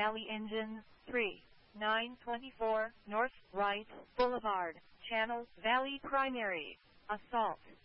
Valley Engines 3, 924 North Wright Boulevard, Channel Valley Primary, Assault.